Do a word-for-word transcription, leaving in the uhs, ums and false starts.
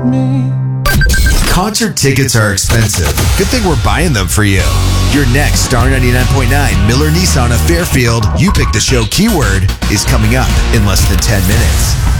me. Concert tickets are expensive. Good thing we're buying them for you. Your next Star ninety-nine point nine Miller Nissan of Fairfield, You Pick the Show keyword is coming up in less than ten minutes.